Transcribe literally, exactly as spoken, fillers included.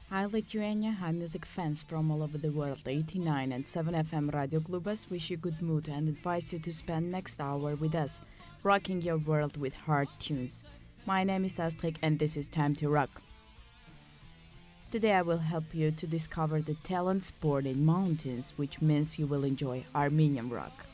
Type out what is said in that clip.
Hi Lithuania, hi music fans from all over the world. eighty-nine and seven F M Radio Klubas wish you good mood and advise you to spend next hour with us, rocking your world with hard tunes. My name is Astrid and this is Time to Rock. Today I will help you to discover the talents born in mountains, which means you will enjoy Armenian rock.